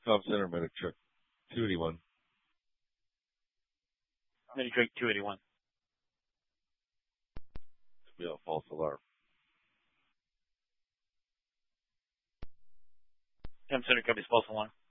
Tom Center, medic truck 281. Medic truck 281. Be a false alarm. Tom Center, copies false alarm.